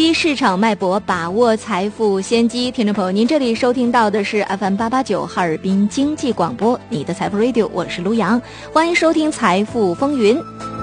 析市场脉搏，把握财富先机。听众朋友，您这里收听到的是 FM889 哈尔滨经济广播，你的财富 Radio， 我是卢阳，欢迎收听财富风云。